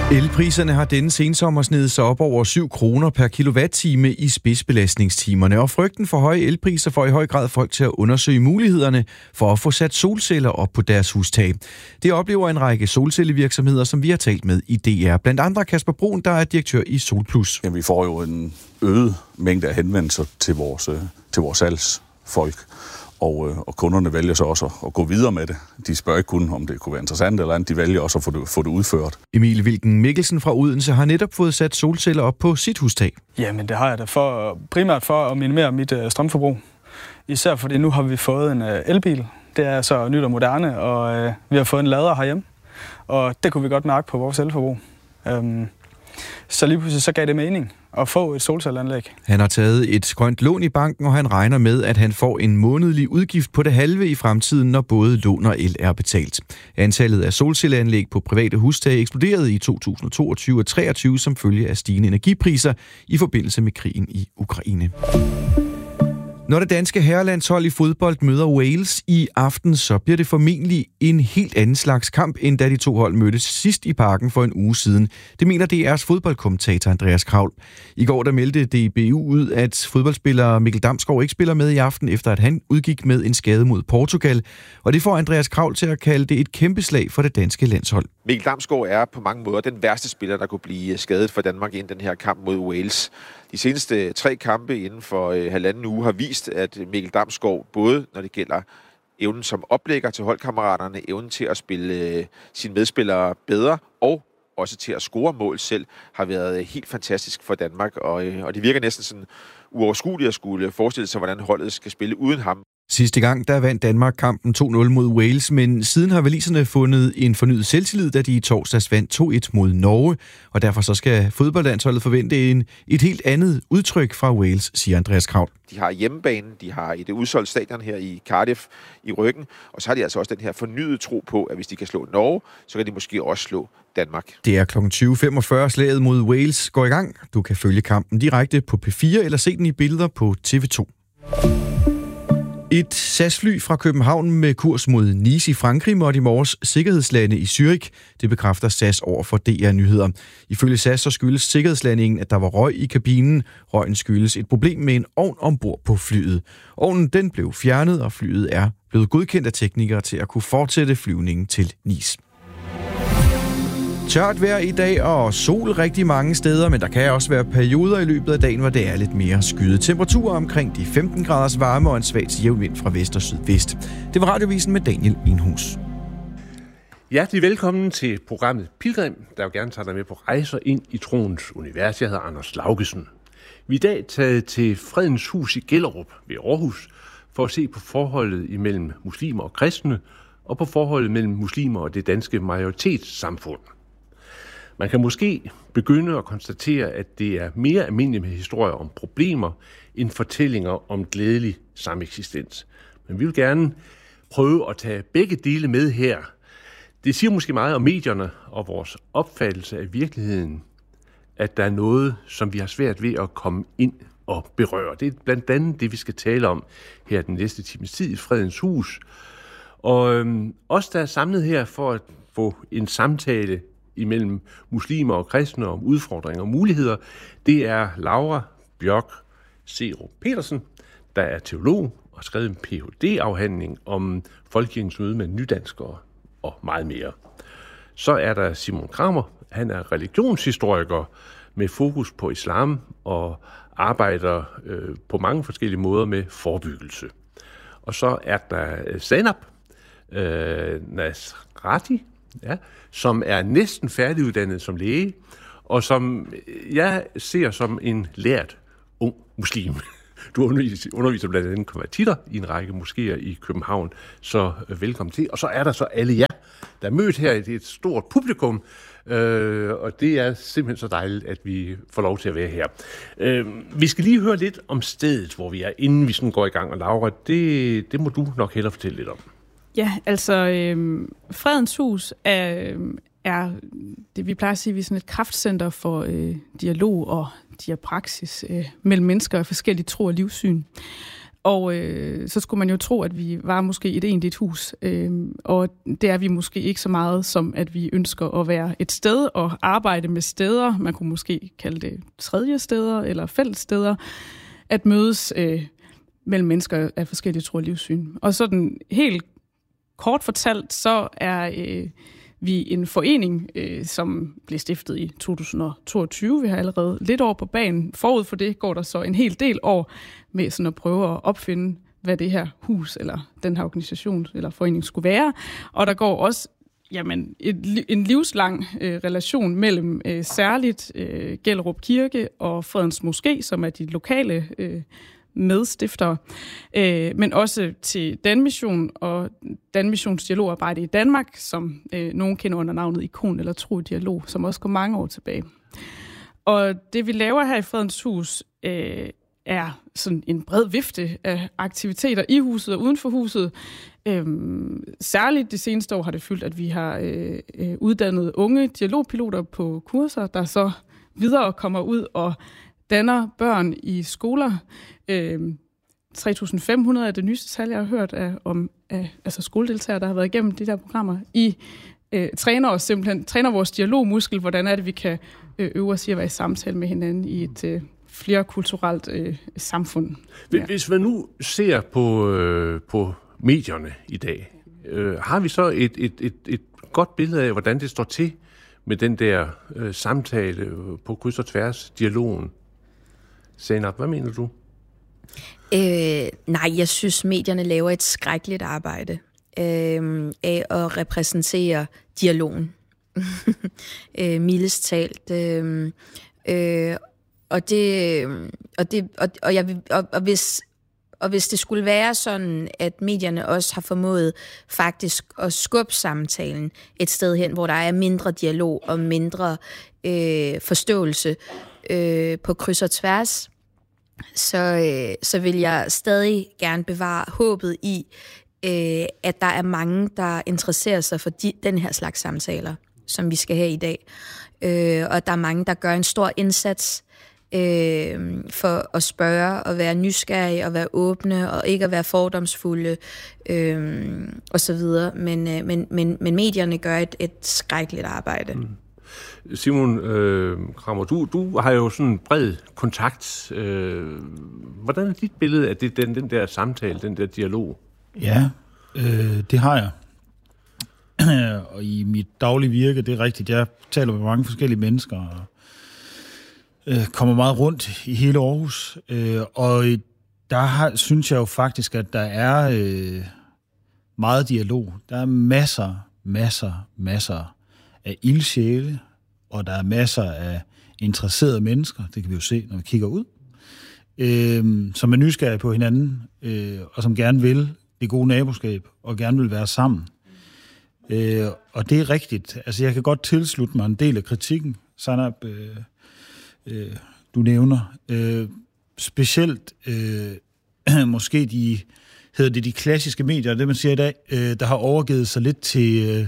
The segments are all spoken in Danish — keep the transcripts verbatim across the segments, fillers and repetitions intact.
Elpriserne har denne sensommer snedet sig op over syv kroner per kilowatt-time i spidsbelastningstimerne, og frygten for høje elpriser får i høj grad folk til at undersøge mulighederne for at få sat solceller op på deres hustag. Det oplever en række solcellevirksomheder, som vi har talt med i D R. Blandt andre Kasper Brun, der er direktør i Solplus. Ja, vi får jo en øget mængde af henvendelser til vores, til vores salgsfolk. Og, og kunderne vælger så også at gå videre med det. De spørger ikke kun, om det kunne være interessant eller andet. De vælger også at få det, få det udført. Emil Wilken Mikkelsen fra Odense har netop fået sat solceller op på sit hustag. Jamen, det har jeg da for, primært for at minimere mit øh, strømforbrug. Især fordi nu har vi fået en øh, elbil. Det er så nyt og moderne, og øh, vi har fået en lader herhjemme. Og det kunne vi godt mærke på vores elforbrug. Øhm, så lige pludselig så gav det mening at få et solcelleanlæg. Han har taget et grønt lån i banken, og han regner med, at han får en månedlig udgift på det halve i fremtiden, når både lån og el er betalt. Antallet af solcelleanlæg på private hustage eksploderede i to tusind og toogtyve og treogtyve som følge af stigende energipriser i forbindelse med krigen i Ukraine. Når det danske herrelandshold i fodbold møder Wales i aften, så bliver det formentlig en helt anden slags kamp, end da de to hold mødtes sidst i Parken for en uge siden. Det mener D R's fodboldkommentator Andreas Kraul. I går der meldte D B U ud, at fodboldspiller Mikkel Damsgaard ikke spiller med i aften, efter at han udgik med en skade mod Portugal. Og det får Andreas Kraul til at kalde det et kæmpe slag for det danske landshold. Mikkel Damsgaard er på mange måder den værste spiller, der kunne blive skadet for Danmark i den her kamp mod Wales. De seneste tre kampe inden for øh, halvanden uge har vist, at Mikkel Damsgaard, både når det gælder evnen som oplægger til holdkammeraterne, evnen til at spille øh, sine medspillere bedre og også til at score mål selv, har været helt fantastisk for Danmark. Og, øh, og det virker næsten sådan uoverskueligt at skulle forestille sig, hvordan holdet skal spille uden ham. Sidste gang, der vandt Danmark kampen to nul mod Wales, men siden har waliserne fundet en fornyet selvtillid, da de i torsdags vandt to et mod Norge, og derfor så skal fodboldlandsholdet forvente en, et helt andet udtryk fra Wales, siger Andreas Kraul. De har hjemmebane, de har et udsolgt stadion her i Cardiff i ryggen, og så har de altså også den her fornyede tro på, at hvis de kan slå Norge, så kan de måske også slå Danmark. Det er klokken tyve femogfyrre, slaget mod Wales går i gang. Du kan følge kampen direkte på P fire eller se den i billeder på T V to. Et S A S-fly fra København med kurs mod Nice i Frankrig måtte i morges sikkerhedslande i Zürich. Det bekræfter S A S over for D R Nyheder. Ifølge S A S så skyldes sikkerhedslandingen, at der var røg i kabinen. Røgen skyldes et problem med en ovn ombord på flyet. Ovnen den blev fjernet, og flyet er blevet godkendt af teknikere til at kunne fortsætte flyvningen til Nice. Tørt vejr i dag og sol rigtig mange steder, men der kan også være perioder i løbet af dagen, hvor det er lidt mere skyet. Temperaturer omkring de femten graders varme og en svag til jævn vind fra vest og sydvest. Det var Radiovisen med Daniel Enhus. Hjertelig velkommen til programmet Pilgrim, der jo gerne tager dig med på rejser ind i troens univers. Jeg hedder Anders Laugesen. Vi er i dag taget til Fredens Hus i Gellerup ved Aarhus for at se på forholdet imellem muslimer og kristne og på forholdet mellem muslimer og det danske majoritetssamfund. Man kan måske begynde at konstatere, at det er mere almindeligt med historier om problemer end fortællinger om glædelig sameksistens. Men vi vil gerne prøve at tage begge dele med her. Det siger måske meget om medierne og vores opfattelse af virkeligheden, at der er noget, som vi har svært ved at komme ind og berøre. Det er blandt andet det, vi skal tale om her den næste times tid i Fredens Hus. Og øhm, os, der er samlet her for at få en samtale imellem muslimer og kristne om udfordringer og muligheder, det er Laura Bjørk Serup Petersen, der er teolog og har skrevet en P H D-afhandling om folkekirkens møde med nydanskere og meget mere. Så er der Simon Kramer, han er religionshistoriker med fokus på islam og arbejder øh, på mange forskellige måder med forebyggelse. Og så er der Zanab øh, Nasrati, ja, som er næsten færdiguddannet som læge, og som jeg ser som en lært ung muslim. Du underviser, underviser blandt andet konvertitter i en række moskéer i København, så velkommen til. Og så er der så alle jer, der er mødt her i et stort publikum, øh, og det er simpelthen så dejligt, at vi får lov til at være her. Øh, vi skal lige høre lidt om stedet, hvor vi er, inden vi sådan går i gang. Og Laura, det, det må du nok hellere fortælle lidt om. Ja, altså øh, Fredens Hus er, øh, er det, vi plejer at sige, vi er sådan et kraftcenter for øh, dialog og diapraksis øh, mellem mennesker af forskellige tro og livssyn. Og øh, så skulle man jo tro, at vi var måske et egentligt hus. Øh, og det er vi måske ikke så meget, som at vi ønsker at være et sted og arbejde med steder. Man kunne måske kalde det tredje steder eller fælles steder. At mødes øh, mellem mennesker af forskellige tro og livssyn. Og sådan helt kort fortalt, så er øh, vi en forening, øh, som blev stiftet i to tusind og toogtyve. Vi har allerede lidt år på banen. Forud for det går der så en hel del år med sådan at prøve at opfinde, hvad det her hus eller den her organisation eller forening skulle være. Og der går også jamen, et, en livslang øh, relation mellem øh, særligt øh, Gellerup Kirke og Fredens Moské, som er de lokale øh, medstiftere, øh, men også til Danmission og Danmissions dialogarbejde i Danmark, som øh, nogen kender under navnet Ikon eller Tro Dialog, som også går mange år tilbage. Og det vi laver her i Fredens Hus øh, er sådan en bred vifte af aktiviteter i huset og uden for huset. Øhm, særligt de seneste år har det fyldt, at vi har øh, øh, uddannet unge dialogpiloter på kurser, der så videre kommer ud og danner børn i skoler. Øhm, tre tusind fem hundrede er det nyeste tal, jeg har hørt af, om af, altså skoledeltagere, der har været igennem de der programmer. I øh, træner os simpelthen, træner vores dialogmuskel, hvordan er det, vi kan øh, øve os i at være i samtale med hinanden i et øh, flerkulturelt øh, samfund. Ja. Hvis man nu ser på, øh, på medierne i dag, øh, har vi så et, et, et, et godt billede af, hvordan det står til med den der øh, samtale på kryds og tværs, dialogen? Zainab, hvad mener du? Øh, nej, jeg synes, medierne laver et skrækkeligt arbejde øh, af at repræsentere dialogen. øh, mildest talt. Øh, øh, og det, og det, og, og, jeg, og, og hvis Og hvis det skulle være sådan, at medierne også har formået faktisk at skubbe samtalen et sted hen, hvor der er mindre dialog og mindre øh, forståelse øh, på kryds og tværs, så, øh, så vil jeg stadig gerne bevare håbet i, øh, at der er mange, der interesserer sig for de, den her slags samtaler, som vi skal have i dag. Øh, og der er mange, der gør en stor indsats Øh, for at spørge og være nysgerrige og være åbne og ikke at være fordomsfulde øh, og så videre. Men, øh, men, men, men medierne gør et, et skrækkeligt arbejde. Mm. Simon øh, Krammer, du, du har jo sådan en bred kontakt. Øh, hvordan er dit billede af det, den, den der samtale, den der dialog? Ja, øh, det har jeg. Og i mit daglige virke, det er rigtigt, jeg taler med mange forskellige mennesker og øh, kommer meget rundt i hele Aarhus. Øh, og der har, synes jeg jo faktisk, at der er øh, meget dialog. Der er masser, masser, masser af ildsjæle, og der er masser af interesserede mennesker, det kan vi jo se, når vi kigger ud, øh, som er nysgerrige på hinanden, øh, og som gerne vil det gode naboskab, og gerne vil være sammen. Øh, og det er rigtigt. Altså, jeg kan godt tilslutte mig en del af kritikken, Zainab, øh, øh, du nævner. Øh, specielt, øh, måske de, hedder det de klassiske medier, det man siger i dag, øh, der har overgivet sig lidt til, øh,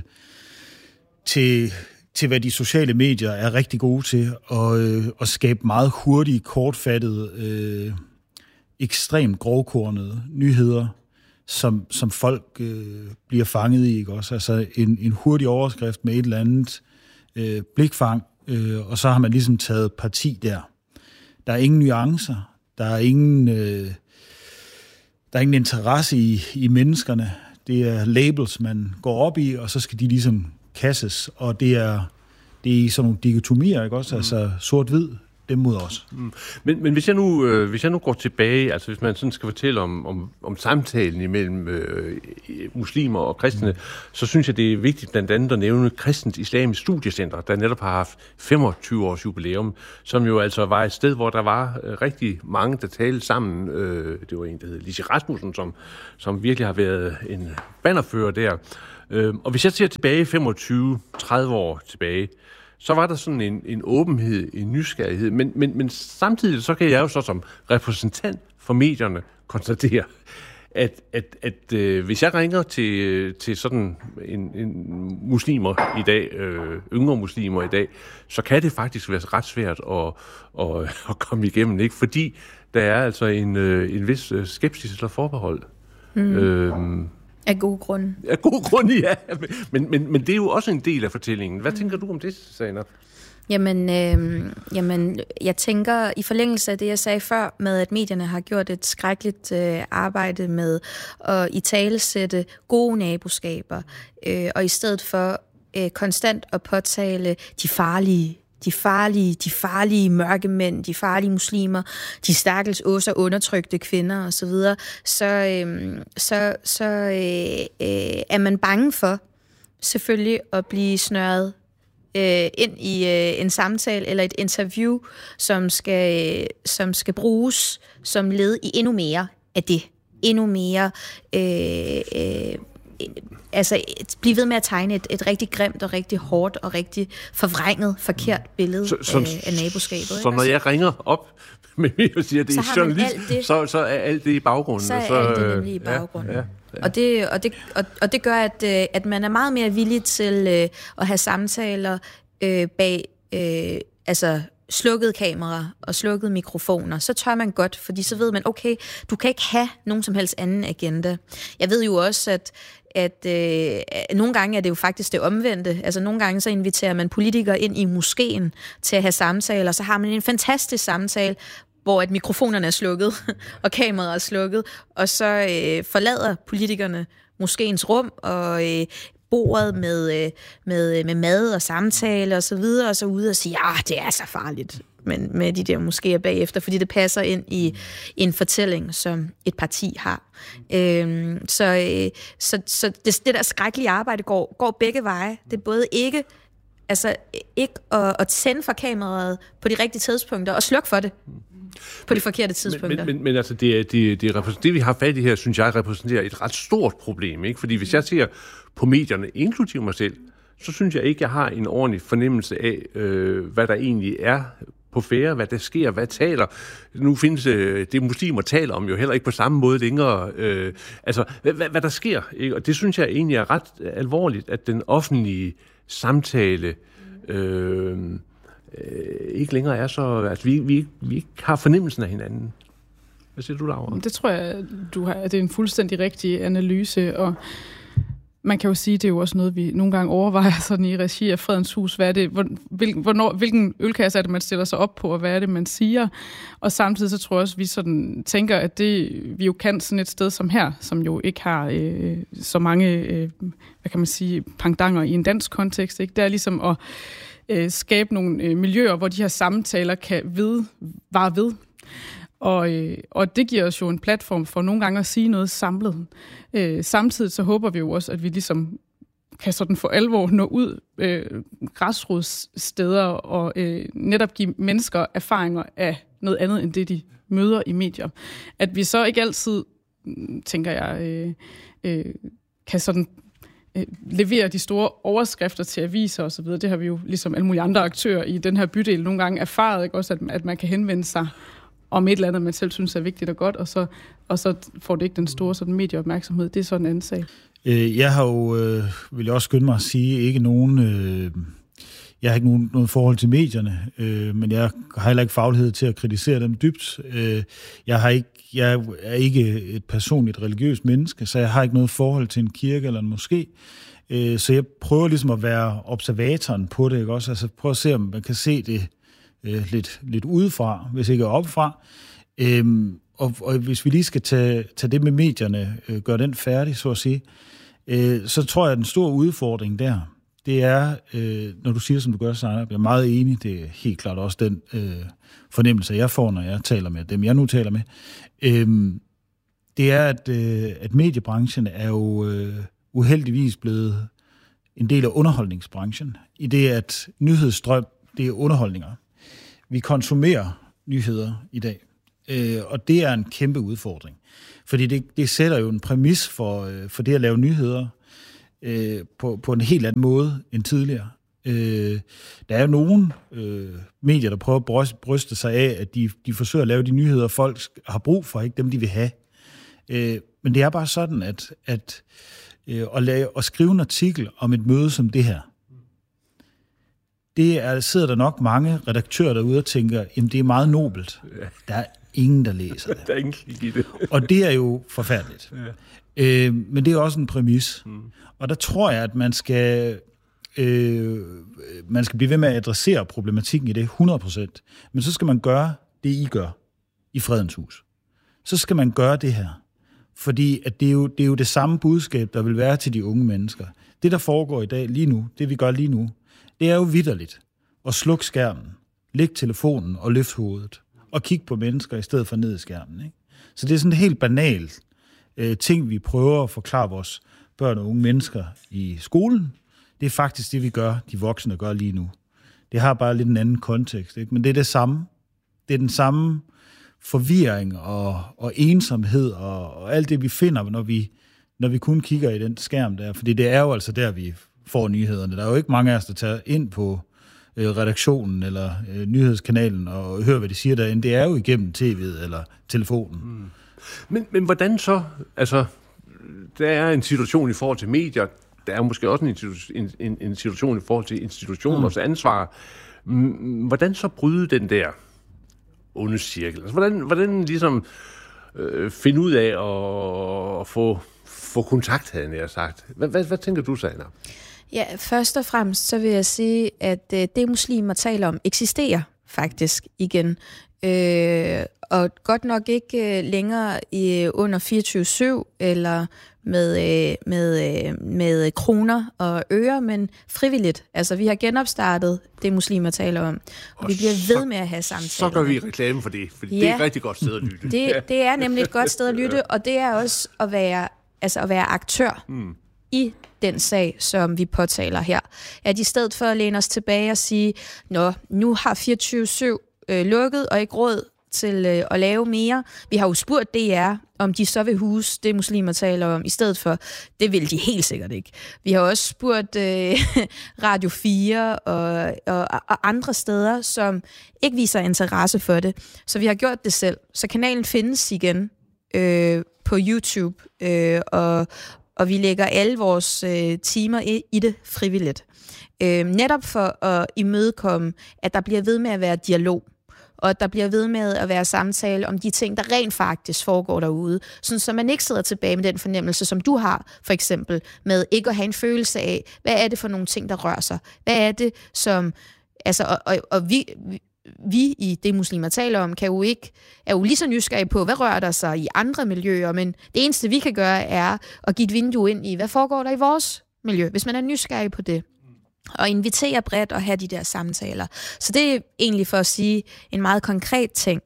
til, til, hvad de sociale medier er rigtig gode til, og øh, at skabe meget hurtige, kortfattede, øh, ekstremt grovkornede nyheder, som, som folk øh, bliver fanget i, ikke også? Altså en, en hurtig overskrift med et eller andet øh, blikfang, øh, og så har man ligesom taget parti der. Der er ingen nuancer, der er ingen, øh, der er ingen interesse i, i menneskerne. Det er labels, man går op i, og så skal de ligesom kasses, og det er, det er sådan nogle dikotomier, ikke også? Mm. Altså sort-hvid, dem mod os. Mm. Men, men hvis, jeg nu, øh, hvis jeg nu går tilbage, altså hvis man sådan skal fortælle om, om, om samtalen imellem øh, muslimer og kristne, mm. så synes jeg, det er vigtigt blandt andet at nævne Kristent Islamisk Studiecenter, der netop har haft femogtyve års jubilæum, som jo altså var et sted, hvor der var øh, rigtig mange, der talte sammen. Øh, det var en, der hed Lise Rasmussen, som, som virkelig har været en bannerfører der. Øh, og hvis jeg ser tilbage femogtyve til tredive år tilbage, så var der sådan en, en åbenhed, en nysgerrighed, men, men, men samtidig så kan jeg jo så som repræsentant for medierne konstatere, at, at, at øh, hvis jeg ringer til, til sådan en, en muslimer i dag, øh, yngre muslimer i dag, så kan det faktisk være ret svært at, at, at komme igennem, ikke? Fordi der er altså en, øh, en vis øh, skepsis eller forbehold. Mm. Øhm, af gode grunde. Af gode grunde, ja. Men, men, men det er jo også en del af fortællingen. Hvad mm. tænker du om det, Sana? Jamen, øh, jamen, jeg tænker i forlængelse af det, jeg sagde før, med at medierne har gjort et skrækkeligt øh, arbejde med at italesætte gode naboskaber, øh, og i stedet for øh, konstant at påtale de farlige, de farlige, de farlige mørkemænd, de farlige muslimer, de stakkels åser undertrykte kvinder osv., så, så, øh, så, så øh, øh, er man bange for selvfølgelig at blive snørret ind i øh, en samtale eller et interview, som skal, øh, som skal bruges som led i endnu mere af det. Endnu mere... Øh, øh, altså, blive ved med at tegne et, et rigtig grimt og rigtig hårdt og rigtig forvrænget, forkert billede så, så, øh, af naboskabet. Så når jeg ringer op med mig og siger, at det er journalist, det, så, så er alt det i baggrunden. Så er og så, alt det nemlig i baggrunden. Ja, ja. Ja. Og, det, og, det, og, og det gør, at, at man er meget mere villig til øh, at have samtaler øh, bag øh, altså slukkede kameraer og slukkede mikrofoner. Så tør man godt, fordi så ved man, okay, du kan ikke have nogen som helst anden agenda. Jeg ved jo også, at at øh, nogle gange er det jo faktisk det omvendte. Altså nogle gange så inviterer man politikere ind i moskeen til at have samtaler, så har man en fantastisk samtale, hvor at mikrofonerne er slukket, og kameraet er slukket, og så øh, forlader politikerne moskeens rum, og øh, bordet med, øh, med, med mad og samtale og så videre, og så ude og sige, ja, det er så farligt, men med de der moskéer bagefter, fordi det passer ind i, i en fortælling, som et parti har. Øhm, så øh, så, så det, det der skrækkelige arbejde går, går begge veje. Det er både ikke altså ikke at, at tænde for kameraet på de rigtige tidspunkter, og slukke for det på de forkerte tidspunkter. Men, men, men altså, det, det, det, det, vi har fat i her, synes jeg, repræsenterer et ret stort problem, ikke? Fordi hvis jeg ser på medierne, inklusive mig selv, så synes jeg ikke, jeg har en ordentlig fornemmelse af, øh, hvad der egentlig er på færre, hvad der sker, hvad taler. Nu findes øh, det, muslimer taler om, jo heller ikke på samme måde længere. Øh, altså, hvad, hvad, hvad der sker, ikke? Og det synes jeg egentlig er ret alvorligt, at den offentlige samtale øh, øh, ikke længere er så... Altså, vi, vi, vi ikke har fornemmelsen af hinanden. Hvad siger du, Laura? Det tror jeg, du har, det er en fuldstændig rigtig analyse, og man kan jo sige, det er jo også noget, vi nogle gange overvejer sådan i regi af Fredens Hus. Hvad er det, hvilken, hvornår, hvilken ølkasse er det, man stiller sig op på, og hvad er det, man siger? Og samtidig så tror jeg også, at vi sådan tænker, at det vi jo kan sådan et sted som her, som jo ikke har øh, så mange, øh, hvad kan man sige, pangdanger i en dansk kontekst, ikke? Det er ligesom at øh, skabe nogle øh, miljøer, hvor de her samtaler kan ved, vare ved. Og, øh, og det giver os jo en platform for nogle gange at sige noget samlet. Øh, samtidig så håber vi jo også, at vi ligesom kan sådan for alvor nå ud øh, græsrodssteder og øh, netop give mennesker erfaringer af noget andet end det, de møder i medier. At vi så ikke altid, tænker jeg, øh, øh, kan sådan øh, levere de store overskrifter til aviser og så videre. Det har vi jo ligesom alle mulige andre aktører i den her bydel nogle gange erfaret, ikke? Også at, at man kan henvende sig om et eller andet, man selv synes er vigtigt og godt, og så, og så får det ikke den store sådan medieopmærksomhed. Det er sådan en anden sag. Jeg har jo, øh, vil jeg også skynde mig at sige, ikke nogen, øh, jeg har ikke nogen, noget forhold til medierne, øh, men jeg har heller ikke faglighed til at kritisere dem dybt. Øh, jeg, har ikke, jeg er ikke et personligt religiøst menneske, så jeg har ikke noget forhold til en kirke eller en moské. Øh, så jeg prøver ligesom at være observatoren på det, ikke også? Altså prøve at se, om man kan se det øh, lidt, lidt udefra, hvis ikke opfra. Øhm, og, og hvis vi lige skal tage, tage det med medierne, øh, gøre den færdig, så at sige, øh, så tror jeg, at den store udfordring der, det er, øh, når du siger, som du gør, Sarah, jeg er meget enig, det er helt klart også den øh, fornemmelse, jeg får, når jeg taler med dem, jeg nu taler med, øh, det er, at, øh, at mediebranchen er jo øh, uheldigvis blevet en del af underholdningsbranchen, i det, at nyhedsstrøm, det er underholdninger. Vi konsumerer nyheder i dag, øh, og det er en kæmpe udfordring. Fordi det, det sætter jo en præmis for, øh, for det at lave nyheder øh, på, på en helt anden måde end tidligere. Øh, der er jo nogle øh, medier, der prøver at bryste sig af, at de, de forsøger at lave de nyheder, folk har brug for, ikke dem, de vil have. Øh, men det er bare sådan, at, at, øh, at, lave, at skrive en artikel om et møde som det her, det er, sidder der nok mange redaktører derude og tænker, jamen det er meget nobelt. Der er ingen, der læser det. Der er ingen i det. Og det er jo forfærdeligt. Ja. Øh, men det er også en præmis. Mm. Og der tror jeg, at man skal, øh, man skal blive ved med at adressere problematikken i det hundrede procent. Men så skal man gøre det, I gør i Fredens Hus. Så skal man gøre det her. Fordi at det, er jo, det er jo det samme budskab, der vil være til de unge mennesker. Det, der foregår i dag lige nu, det vi gør lige nu, det er jo vitterligt at slukke skærmen, lægge telefonen og løfte hovedet, og kigge på mennesker i stedet for ned i skærmen. Ikke? Så det er sådan et helt banalt øh, ting, vi prøver at forklare vores børn og unge mennesker i skolen. Det er faktisk det, vi gør, de voksne gør lige nu. Det har bare lidt en anden kontekst, ikke? Men det er det samme. Det er den samme forvirring og, og ensomhed og, og alt det, vi finder, når vi, når vi kun kigger i den skærm der. Fordi det er jo altså der, vi får nyhederne. Der er jo ikke mange af os, der tager ind på øh, redaktionen eller øh, nyhedskanalen og hører, hvad de siger derinde. Det er jo igennem tv'et eller telefonen. Mm. Men, men hvordan så? Altså, der er en situation i forhold til medier. Der er måske også en, en, en, en situation i forhold til institutioners mm. ansvar. Hvordan så bryde den der onde cirkel? Altså, hvordan, hvordan ligesom øh, finde ud af at, at få, få kontakt, havde jeg sagt. Hvad, hvad, hvad tænker du, Sanna? Ja, først og fremmest så vil jeg sige, at øh, det muslimer taler om eksisterer faktisk igen. Øh, og godt nok ikke øh, længere i, under fireogtyve syv eller med, øh, med, øh, med kroner og øre, men frivilligt. Altså, vi har genopstartet det, muslimer taler om, og, og vi bliver så, ved med at have samtaler. Så gør vi reklame for det, for ja, det er et rigtig godt sted at lytte. Det, det er nemlig et godt sted at lytte, og det er også at være, altså at være aktør mm. i den sag, som vi påtaler her. At i stedet for at læne os tilbage og sige, nå, nu har fireogtyve syv øh, lukket og ikke råd til øh, at lave mere. Vi har jo spurgt D R, om de så vil huse det, muslimer taler om, i stedet for, det vil de helt sikkert ikke. Vi har også spurgt øh, Radio fire og, og, og andre steder, som ikke viser interesse for det. Så vi har gjort det selv. Så kanalen findes igen øh, på YouTube, øh, og, og vi lægger alle vores øh, timer i, i det frivilligt. Øh, netop for at imødekomme, at der bliver ved med at være dialog, og at der bliver ved med at være samtale om de ting, der rent faktisk foregår derude, sådan så man ikke sidder tilbage med den fornemmelse, som du har, for eksempel, med ikke at have en følelse af, hvad er det for nogle ting, der rører sig? Hvad er det, som... Altså, og, og, og vi, vi i det, muslimer taler om, kan jo ikke, er jo lige så nysgerrige på, hvad rører der sig i andre miljøer, men det eneste, vi kan gøre, er at give et vindue ind i, hvad foregår der i vores miljø, hvis man er nysgerrig på det. Og invitere bredt og have de der samtaler. Så det er egentlig for at sige en meget konkret ting.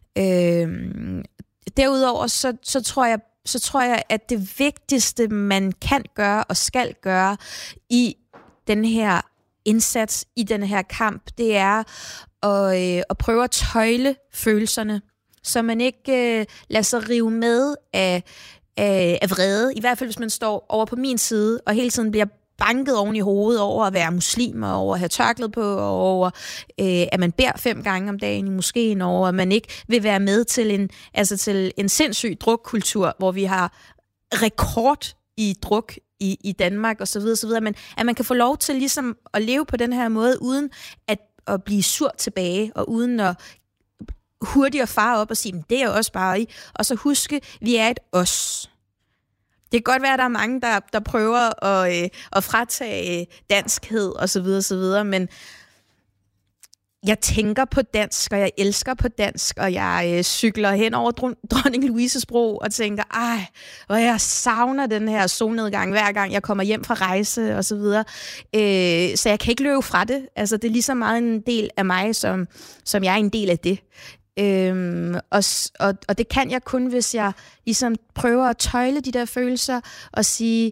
Øhm, derudover så, så, tror jeg, så tror jeg, at det vigtigste, man kan gøre og skal gøre i den her indsats, i den her kamp, det er at, øh, at prøve at tøjle følelserne, så man ikke øh, lader sig rive med af, af, af vrede. I hvert fald, hvis man står over på min side og hele tiden bliver banket oven i hovedet over at være muslim, og over at have tørklæde på, og over øh, at man beder fem gange om dagen i moskeen, over at man ikke vil være med til en, altså til en sindssyg drukkultur, hvor vi har rekord i druk i, i Danmark og så videre, så videre, men at man kan få lov til ligesom at leve på den her måde, uden at, at blive sur tilbage, og uden at hurtigt fare op og sige, det er jo også bare I, og så huske, vi er et os. Det kan godt være, at der er mange, der, der prøver at, øh, at fratage danskhed og så videre, så videre, men jeg tænker på dansk, og jeg elsker på dansk, og jeg øh, cykler hen over Dronning Louises Bro og tænker, ej, hvor jeg savner den her solnedgang, hver gang jeg kommer hjem fra rejse og så videre. Øh, så jeg kan ikke løbe fra det. Altså, det er lige så meget en del af mig, som, som jeg er en del af det. Øhm, og, og, og det kan jeg kun, hvis jeg ligesom prøver at tøjle de der følelser og sige,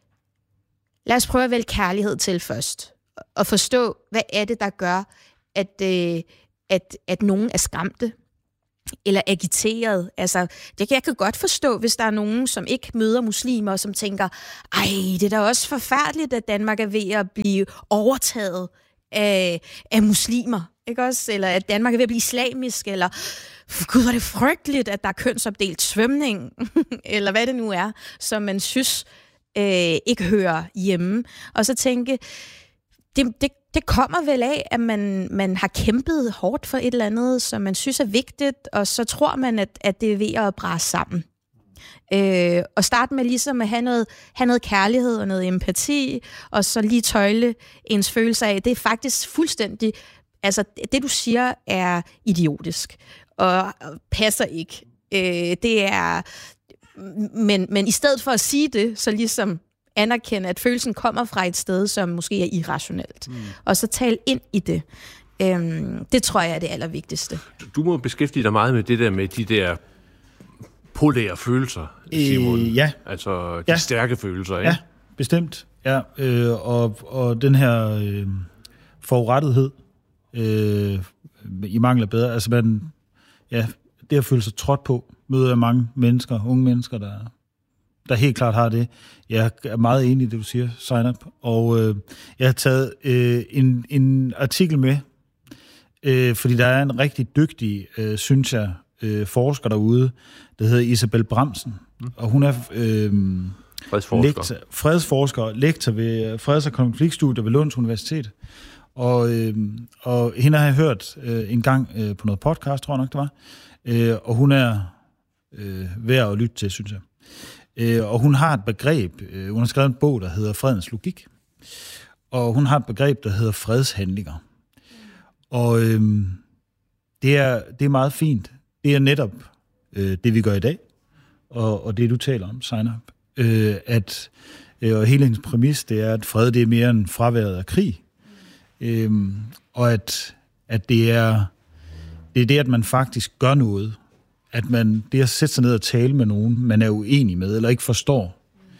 lad os prøve at vælge kærlighed til først, og forstå, hvad er det, der gør, at, øh, at, at nogen er skræmte eller agiteret. Altså, det kan jeg kan godt forstå, hvis der er nogen, som ikke møder muslimer, som tænker, ej, det er da også forfærdeligt, at Danmark er ved at blive overtaget af, af muslimer. Ikke også? Eller at Danmark er ved at blive islamisk, eller gud, hvor er det frygteligt, at der er kønsopdelt svømning, eller hvad det nu er, som man synes øh, ikke hører hjemme. Og så tænke, det, det, det kommer vel af, at man, man har kæmpet hårdt for et eller andet, som man synes er vigtigt, og så tror man, at, at det er ved at brase sammen. Øh, og starte med ligesom at have noget, have noget kærlighed og noget empati, og så lige tøjle ens følelser af. Det er faktisk fuldstændig... Altså, det du siger er idiotisk, og passer ikke. Øh, det er... Men, men i stedet for at sige det, så ligesom anerkende, at følelsen kommer fra et sted, som måske er irrationelt. Mm. Og så tale ind i det. Øhm, det tror jeg er det allervigtigste. Du må beskæftige dig meget med det der med de der polære følelser, Simon. Øh, ja. Altså de ja. stærke følelser, ikke? Ja, bestemt. Ja, øh, og, og den her øh, forurettethed øh, i mangel af bedre. Altså man, ja, det at føle sig trådt på, møder jeg mange mennesker, unge mennesker, der, der helt klart har det. Jeg er meget enig i det, du siger, sign up. Og øh, jeg har taget øh, en, en artikel med, øh, fordi der er en rigtig dygtig, øh, synes jeg, øh, forsker derude, der hedder Isabel Bramsen. Mm. Og hun er øh, fredsforsker. Lektor, fredsforsker, lektor ved Freds- og Konfliktstudier ved Lunds Universitet. Og, øh, og hende har jeg hørt øh, en gang øh, på noget podcast, tror jeg nok det var. Øh, og hun er øh, værd at lytte til, synes jeg. Øh, og hun har et begreb, øh, hun har skrevet en bog, der hedder Fredens Logik. Og hun har et begreb, der hedder fredshandlinger. Og øh, det, er, det er meget fint. Det er netop øh, det, vi gør i dag, og, og det, du taler om, sign up. Øh, at, øh, og hele hendes præmis, det er, at fred det er mere end fraværet af krig. Øh, og at, at det er det er det, at man faktisk gør noget. At man, det at sætte sig ned og tale med nogen, man er uenig med, eller ikke forstår,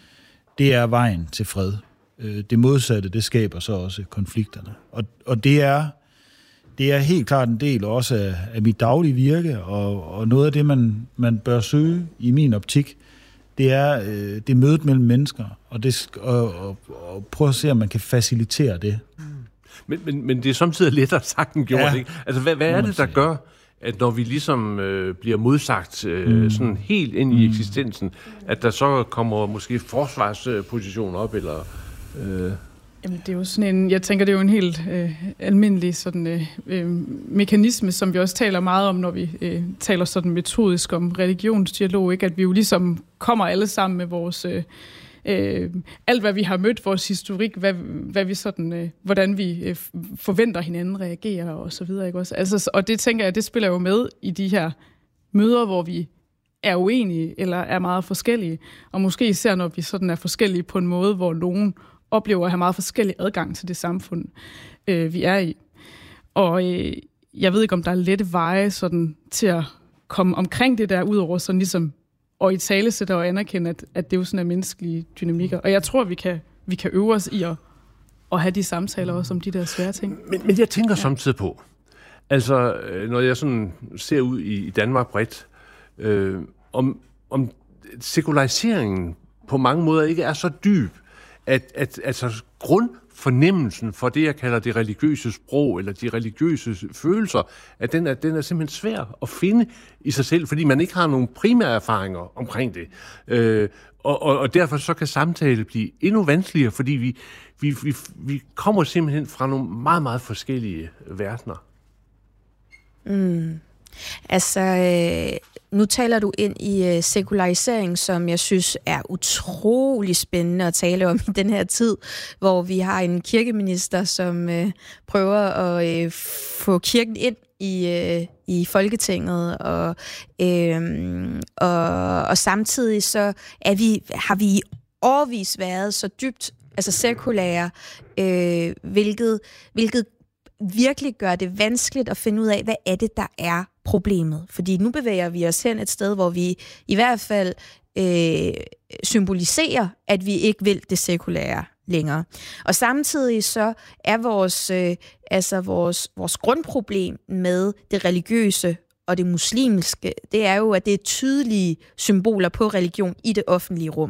det er vejen til fred. Øh, det modsatte, det skaber så også konflikterne. Og, og det er det er helt klart en del også af, af mit daglige virke, og, og noget af det, man, man bør søge i min optik, det er øh, det mødet mellem mennesker, og, det, og, og, og prøve at se, om man kan facilitere det. Mm. Men, men, men det er samtidig lettere sagt end gjort, ja. Ikke? Altså, hvad, hvad er det, der gør, at når vi ligesom øh, bliver modsagt øh, mm. sådan helt ind i eksistensen, at der så kommer måske forsvarsposition op, eller... Øh Jamen, det er jo sådan en, jeg tænker, det er jo en helt øh, almindelig sådan, øh, øh, mekanisme, som vi også taler meget om, når vi øh, taler sådan metodisk om religionsdialog, ikke? At vi jo ligesom kommer alle sammen med vores, øh, øh, alt hvad vi har mødt, vores historik, hvad, hvad vi sådan, øh, hvordan vi øh, forventer hinanden reagerer og så videre, ikke også? Altså, og det tænker jeg, det spiller jo med i de her møder, hvor vi er uenige eller er meget forskellige, og måske især når vi sådan er forskellige på en måde, hvor nogen oplever at have meget forskellig adgang til det samfund, øh, vi er i. Og øh, jeg ved ikke, om der er lette veje sådan, til at komme omkring det der, udover sådan ligesom og i talesætter og anerkende, at, at det er jo sådan er menneskelige dynamikker. Og jeg tror, vi kan, vi kan øve os i at, at have de samtaler også om de der svære ting. Men, men jeg tænker ja. samtidig på, altså når jeg sådan ser ud i, i Danmark bredt, øh, om, om sekulariseringen på mange måder ikke er så dyb, at, at altså grundfornemmelsen for det, jeg kalder det religiøse sprog, eller de religiøse følelser, at den er, den er simpelthen svær at finde i sig selv, fordi man ikke har nogen primære erfaringer omkring det. Øh, og, og, og derfor så kan samtale blive endnu vanskeligere, fordi vi, vi, vi, vi kommer simpelthen fra nogle meget, meget forskellige verdener. Mm. Altså... Øh Nu taler du ind i uh, sekularisering, som jeg synes er utrolig spændende at tale om i den her tid, hvor vi har en kirkeminister, som uh, prøver at uh, få kirken ind i, uh, i Folketinget, og, uh, og, og samtidig så er vi, har vi i årevis været så dybt altså sekulære, uh, hvilket, hvilket virkelig gør det vanskeligt at finde ud af, hvad er det, der er problemet. Fordi nu bevæger vi os hen et sted, hvor vi i hvert fald øh, symboliserer, at vi ikke vil det sekulære længere. Og samtidig så er vores, øh, altså vores, vores grundproblem med det religiøse og det muslimske, det er jo, at det er tydelige symboler på religion i det offentlige rum.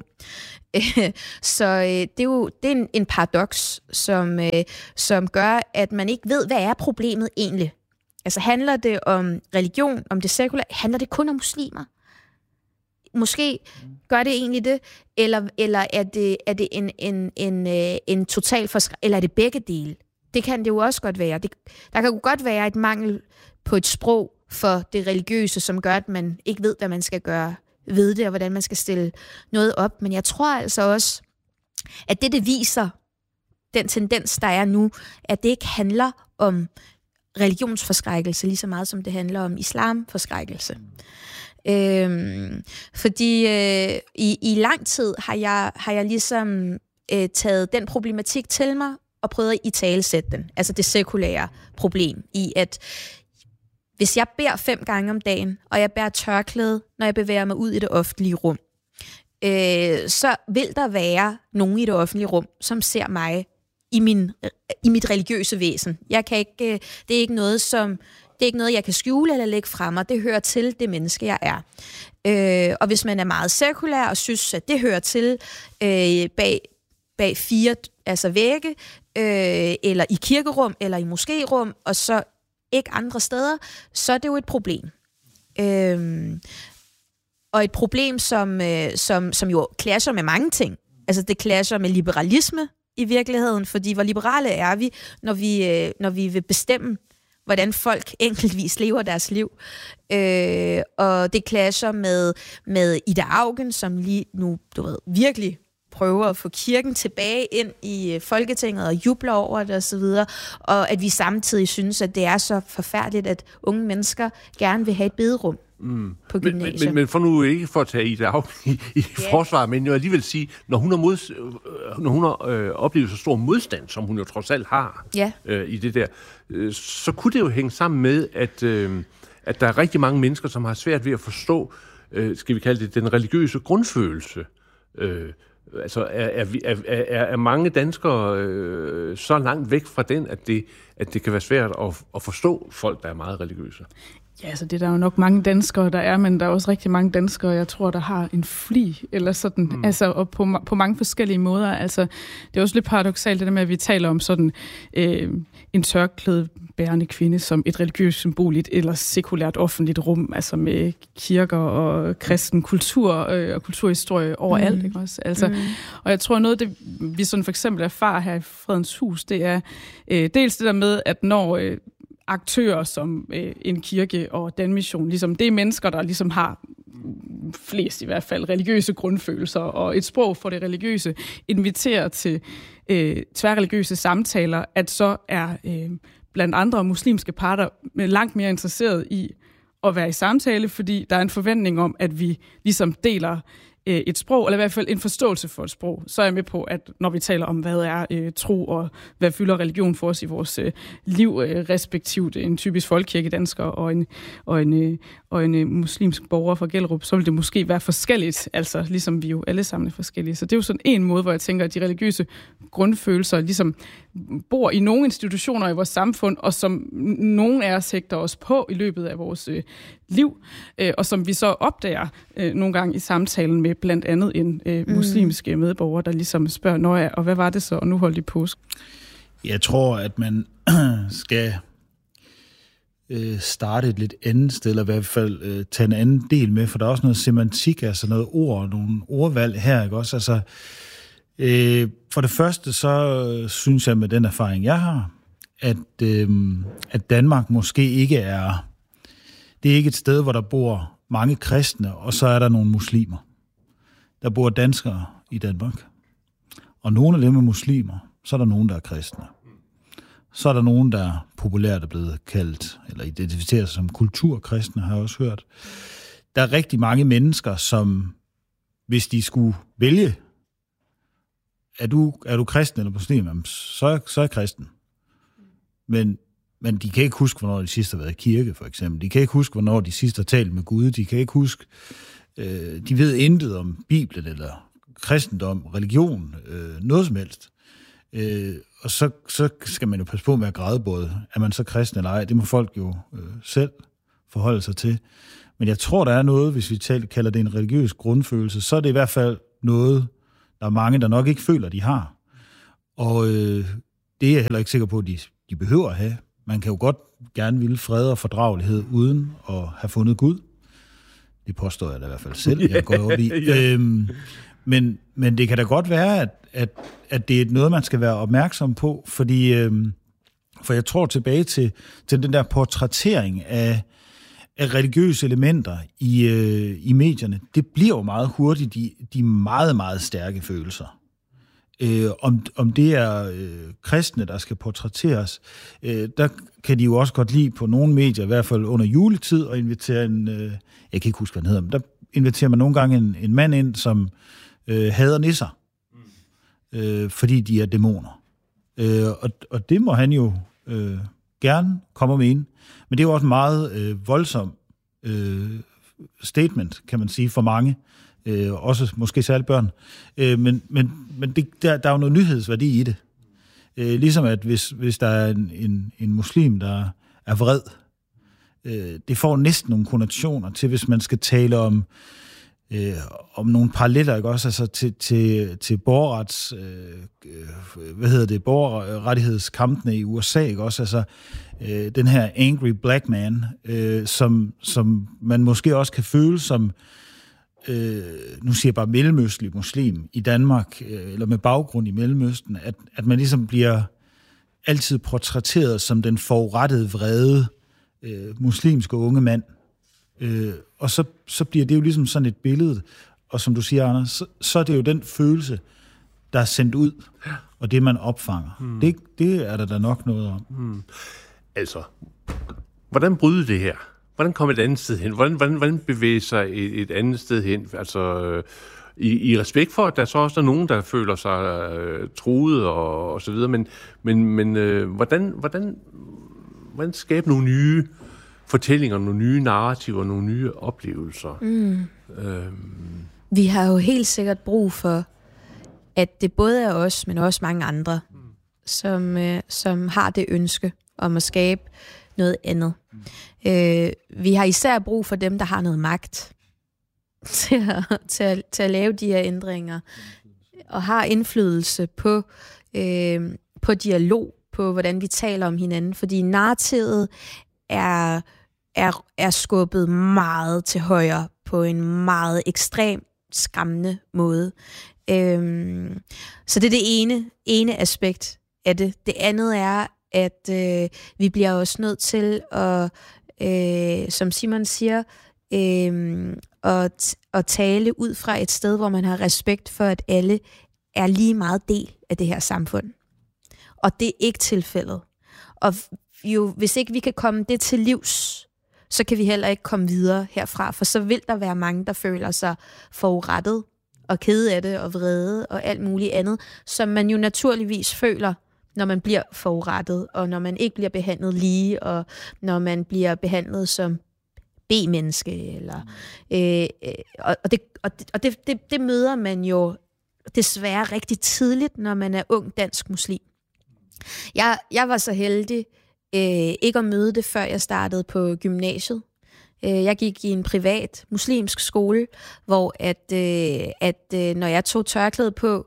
Så øh, det er jo det er en, en paradoks, som, øh, som gør, at man ikke ved, hvad er problemet egentlig. Altså handler det om religion, om det sekulære? Handler det kun om muslimer? Måske gør det egentlig det, eller, eller er det, er det en, en, en, en total forskræk, eller er det begge dele? det kan det jo også godt være. Det, der kan jo godt være et mangel på et sprog for det religiøse, som gør, at man ikke ved, hvad man skal gøre ved det, og hvordan man skal stille noget op. Men jeg tror altså også, at det, det viser, den tendens, der er nu, at det ikke handler om religionsforskrækkelse lige så meget, som det handler om islamforskrækkelse. Øhm, fordi øh, i, i lang tid har jeg, har jeg ligesom øh, taget den problematik til mig og prøvet at italesætte den. Altså det sekulære problem i, at hvis jeg beder fem gange om dagen, og jeg bærer tørklæde, når jeg bevæger mig ud i det offentlige rum, øh, så vil der være nogen i det offentlige rum, som ser mig i, min, i mit religiøse væsen. Jeg kan ikke, øh, det er ikke noget, som det er ikke noget, jeg kan skjule eller lægge frem, og det hører til det menneske, jeg er. Øh, og hvis man er meget sekulær og synes, at det hører til øh, bag, bag fire altså vægge, øh, eller i kirkerum, eller i moskérum, og så ikke andre steder, så er det jo et problem. Øhm, og et problem, som, øh, som, som jo clasher med mange ting. Altså det clasher med liberalisme i virkeligheden, fordi hvor liberale er vi, når vi, øh, når vi vil bestemme, hvordan folk enkeltvis lever deres liv. Øh, og det clasher med, med Ida Auken, som lige nu du ved, virkelig prøver at få kirken tilbage ind i Folketinget og jubler over det osv., og, og at vi samtidig synes, at det er så forfærdeligt, at unge mennesker gerne vil have et bederum mm. på gymnasiet. Men, men, men for nu ikke for at tage Ida Auken i, i yeah. forsvar, men jo alligevel sige, når hun har, mod, når hun har øh, oplevet så stor modstand, som hun jo trods alt har yeah. øh, i det der, øh, så kunne det jo hænge sammen med, at, øh, at der er rigtig mange mennesker, som har svært ved at forstå, øh, skal vi kalde det, den religiøse grundfølelse. Øh, Altså er, er, er, er mange danskere øh, så langt væk fra den, at det, at det kan være svært at, at forstå folk, der er meget religiøse? Ja, altså det er der jo nok mange danskere, der er, men der er også rigtig mange danskere, jeg tror, der har en fli, eller sådan, mm. altså, og på, på mange forskellige måder. Altså, det er også lidt paradoksalt, det der med, at vi taler om sådan øh, en tørklædebærende kvinde som et religiøst symbol i et ellers sekulært offentligt rum, altså med kirker og kristen kultur øh, og kulturhistorie overalt, mm. ikke også? Altså, mm. Og jeg tror, noget af det, vi sådan for eksempel erfarer her i Fredens Hus, det er øh, dels det der med, at når øh, aktører som øh, en kirke og Danmission, ligesom det er mennesker, der ligesom har flest i hvert fald religiøse grundfølelser og et sprog for det religiøse, inviterer til øh, tværreligiøse samtaler, at så er øh, blandt andre muslimske parter langt mere interesseret i at være i samtale, fordi der er en forventning om, at vi ligesom deler et sprog, eller i hvert fald en forståelse for et sprog, så er jeg med på, at når vi taler om, hvad er øh, tro, og hvad fylder religion for os i vores øh, liv, øh, respektivt en typisk folkekirkedansker og en, og en, øh, og en øh, muslimsk borger fra Gellerup, så vil det måske være forskelligt, altså ligesom vi jo alle sammen er forskellige. Så det er jo sådan en måde, hvor jeg tænker, at de religiøse grundfølelser ligesom bor i nogle institutioner i vores samfund, og som nogen af os hægter os på i løbet af vores øh, liv, øh, og som vi så opdager øh, nogle gange i samtalen med blandt andet en øh, muslimske medborger, der ligesom spørger, Nå ja, og hvad var det så, og nu holdt de påske? Jeg tror, at man skal øh, starte et lidt andet sted, eller i hvert fald øh, tage en anden del med, for der er også noget semantik, altså noget ord, nogle ordvalg her, ikke også? Altså, øh, for det første, så synes jeg med den erfaring, jeg har, at, øh, at Danmark måske ikke er, det er ikke et sted, hvor der bor mange kristne, og så er der nogle muslimer. Der bor danskere i Danmark, og nogle af dem er muslimer, så er der nogen, der er kristne. Så er der nogen, der populært er blevet kaldt, eller identificeret som kulturkristne, har jeg også hørt. Der er rigtig mange mennesker, som, hvis de skulle vælge, er du, er du kristen eller muslim, så, så er jeg kristen. Men, men de kan ikke huske, hvornår de sidst har været i kirke, for eksempel. De kan ikke huske, hvornår de sidst har talt med Gud. De kan ikke huske, øh, de ved intet om Bibelen eller kristendom, religion, øh, noget som helst. Øh, og så, så skal man jo passe på med at grædebåde. Er man så kristen eller ej? Det må folk jo øh, selv forholde sig til. Men jeg tror, der er noget, hvis vi taler, kalder det en religiøs grundfølelse, så er det i hvert fald noget, der er mange, der nok ikke føler, de har. Og øh, det er jeg heller ikke sikker på, at de, de behøver at have. Man kan jo godt gerne ville fred og fordragelighed uden at have fundet Gud. Det påstår jeg da i hvert fald selv, jeg går op i. yeah. øhm, men, men det kan da godt være, at, at, at det er noget, man skal være opmærksom på, fordi øhm, For jeg tror tilbage til, til den der portrættering af, af religiøse elementer i, øh, i medierne. Det bliver jo meget hurtigt de, de meget, meget stærke følelser. Øh, om, om det er øh, kristne, der skal portrætteres, øh, der kan de jo også godt lide på nogle medier, i hvert fald under juletid, og invitere en, øh, jeg kan ikke huske, hvad han hedder, men der inviterer man nogle gange en, en mand ind, som øh, hader nisser, øh, fordi de er dæmoner. Øh, og, og det må han jo øh, gerne komme med ind. Men det er jo også en meget øh, voldsom øh, statement, kan man sige, for mange. Øh, også måske særligt børn. Øh, men men, men det, der, der er jo noget nyhedsværdi i det. Øh, ligesom at hvis, hvis der er en, en, en muslim, der er vred, øh, det får næsten nogle konnotationer til, hvis man skal tale om øh, om nogle paralleller, ikke også, altså til, til, til borgerrets, øh, hvad hedder det, borgerrettighedskampene i U S A, ikke også, altså øh, den her angry black man, øh, som, som man måske også kan føle som Øh, nu siger jeg bare mellemøstlig muslim i Danmark, øh, eller med baggrund i Mellemøsten, at, at man ligesom bliver altid portrætteret som den forurettede, vrede øh, muslimske unge mand. Øh, og så, så bliver det jo ligesom sådan et billede, og som du siger, Anders, så, så er det jo den følelse, der er sendt ud, og det man opfanger. Hmm. Det, det er der da nok noget om. Hmm. Altså, hvordan bryde det her? Hvordan komme et andet sted hen? Hvordan, hvordan, hvordan bevæge sig et, et andet sted hen? Altså, øh, i, i respekt for, at der så også er nogen, der føler sig øh, truet og, og så videre, men, men, men øh, hvordan, hvordan, hvordan skabe nogle nye fortællinger, nogle nye narrativer, nogle nye oplevelser? Mm. Øhm. Vi har jo helt sikkert brug for, at det både er os, men også mange andre, mm. som, øh, som har det ønske om at skabe noget andet. Mm. Øh, vi har især brug for dem, der har noget magt til at, til at, til at lave de her ændringer, og har indflydelse på, øh, på dialog, på hvordan vi taler om hinanden, fordi narrativet er, er, er skubbet meget til højre på en meget ekstrem, skræmmende måde. Øh, så det er det ene, ene aspekt af det. Det andet er, at øh, vi bliver også nødt til at, øh, som Simon siger, øh, at, at tale ud fra et sted, hvor man har respekt for, at alle er lige meget del af det her samfund. Og det er ikke tilfældet. Og jo, hvis ikke vi kan komme det til livs, så kan vi heller ikke komme videre herfra, for så vil der være mange, der føler sig forurettet og kede af det og vrede og alt muligt andet, som man jo naturligvis føler, når man bliver forurettet, og når man ikke bliver behandlet lige, og når man bliver behandlet som B-menneske. Eller, øh, og det, og det, og det, det, det møder man jo desværre rigtig tidligt, når man er ung dansk muslim. Jeg, jeg var så heldig øh, ikke at møde det, før jeg startede på gymnasiet. Jeg gik i en privat muslimsk skole, hvor at, øh, at øh, når jeg tog tørklæde på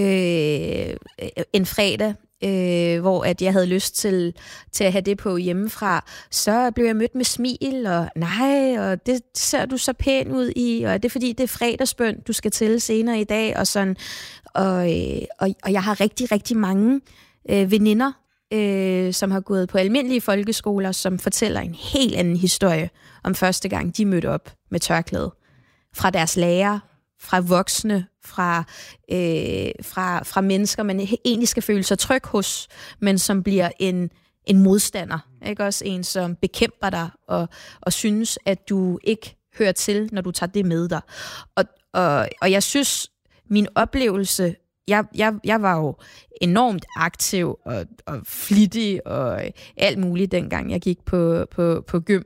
øh, en fredag, øh, hvor at jeg havde lyst til, til at have det på hjemmefra, så blev jeg mødt med smil, og nej, og det ser du så pæn ud i, og det er fordi, det er fredagsbøn, du skal til senere i dag, og sådan. Og, øh, og, og jeg har rigtig, rigtig mange øh, veninder, øh, som har gået på almindelige folkeskoler, som fortæller en helt anden historie om første gang, de mødte op med tørklæde. Fra deres lærer, fra voksne, fra, øh, fra, fra mennesker, man egentlig skal føle sig tryg hos, men som bliver en, en modstander. Ikke? Også en, som bekæmper dig og, og synes, at du ikke hører til, når du tager det med dig. Og, og, og jeg synes, min oplevelse, jeg, jeg, jeg var jo enormt aktiv og, og flittig og alt muligt, dengang jeg gik på, på, på gym.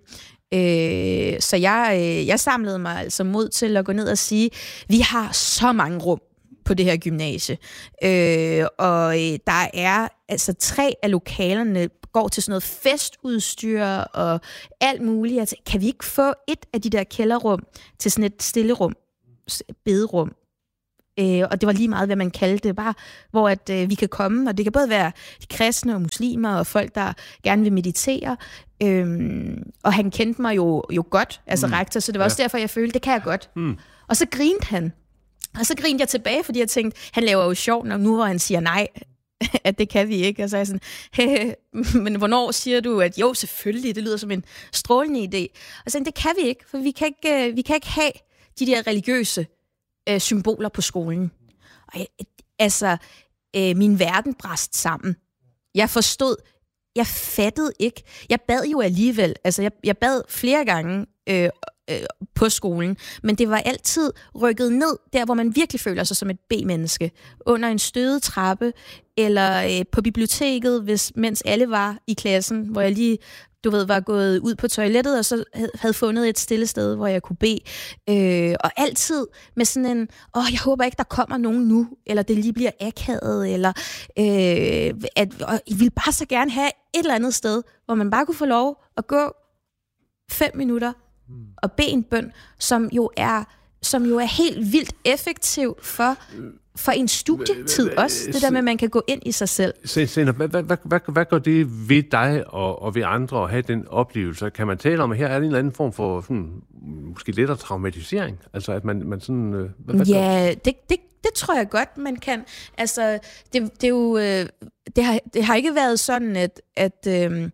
Øh, så jeg, øh, jeg samlede mig altså mod til at gå ned og sige, vi har så mange rum på det her gymnasie, øh, og øh, der er altså tre af lokalerne går til sådan noget festudstyr og alt muligt. Altså, kan vi ikke få et af de der kælderrum til sådan et stillerum, bederum? Øh, og det var lige meget, hvad man kaldte det, bare hvor at, øh, vi kan komme, og det kan både være de kristne og muslimer og folk, der gerne vil meditere. Øhm, og han kendte mig jo, jo godt, altså mm. rektor, så det var ja. også derfor, jeg følte, det kan jeg godt. Mm. Og så grinte han. Og så grinte jeg tilbage, fordi jeg tænkte, han laver jo sjov, når nu hvor han siger nej. at det kan vi ikke. Og så er jeg sådan, hey, men hvornår siger du, at jo, selvfølgelig, det lyder som en strålende idé. Og så det kan vi ikke, for vi kan ikke, vi kan ikke have de der religiøse øh, symboler på skolen. Og jeg, altså, øh, min verden brast sammen. Jeg forstod, jeg fattede ikke. Jeg bad jo alligevel, altså jeg, jeg bad flere gange øh, øh, på skolen, men det var altid rykket ned, der hvor man virkelig føler sig som et B-menneske. Under en stødet trappe, eller øh, på biblioteket, hvis, mens alle var i klassen, hvor jeg lige, du ved, var gået ud på toilettet, og så havde fundet et stille sted, hvor jeg kunne bede. Øh, og altid med sådan en, åh, jeg håber ikke, der kommer nogen nu, eller det lige bliver akavet, eller øh, at, og jeg ville bare så gerne have et eller andet sted, hvor man bare kunne få lov at gå fem minutter og bede en bøn, som jo er, som jo er helt vildt effektiv for for en studietid også, det der med, at man kan gå ind i sig selv. Sender, hvad, hvad, hvad, hvad gør det ved dig og, og ved andre at have den oplevelse? Kan man tale om, at her er en eller anden form for sådan, måske lettere traumatisering? Altså, at man, man sådan... Øh, hvad, hvad ja, det, det, det tror jeg godt, man kan. Altså, det, det er jo... Øh, det, har, det har ikke været sådan, at... at øh,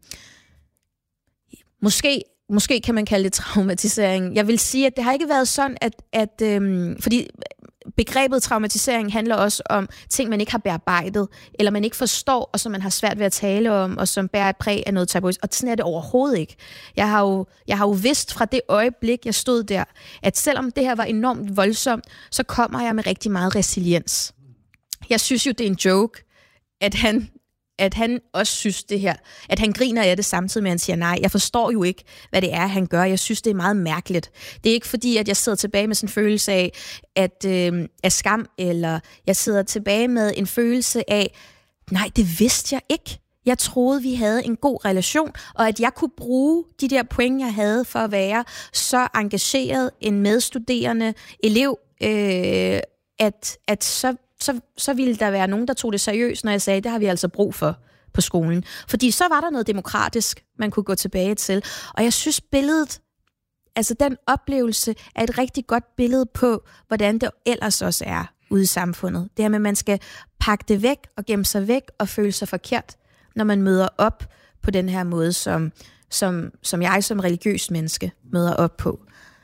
måske... Måske kan man kalde det traumatisering. Jeg vil sige, at det har ikke været sådan, at... at øh, fordi begrebet traumatisering handler også om ting, man ikke har bearbejdet, eller man ikke forstår, og som man har svært ved at tale om, og som bærer et præg af noget tabuisk. Og sådan er det overhovedet ikke. Jeg har jo, jeg har jo vidst fra det øjeblik, jeg stod der, at selvom det her var enormt voldsomt, så kommer jeg med rigtig meget resiliens. Jeg synes jo, det er en joke, at han... at han også synes det her, at han griner af det samtidig med, at han siger nej. Jeg forstår jo ikke, hvad det er, han gør. Jeg synes, det er meget mærkeligt. Det er ikke fordi, at jeg sidder tilbage med sådan en følelse af, at, øh, af skam, eller jeg sidder tilbage med en følelse af, nej, det vidste jeg ikke. Jeg troede, vi havde en god relation, og at jeg kunne bruge de der point, jeg havde for at være så engageret en medstuderende elev, øh, at, at så Så, så ville der være nogen, der tog det seriøst, når jeg sagde, det har vi altså brug for på skolen. Fordi så var der noget demokratisk, man kunne gå tilbage til. Og jeg synes, billedet, altså den oplevelse, er et rigtig godt billede på, hvordan det ellers også er ude i samfundet. Det her med, at man skal pakke det væk og gemme sig væk og føle sig forkert, når man møder op på den her måde, som, som, som jeg som religiøs menneske møder op på.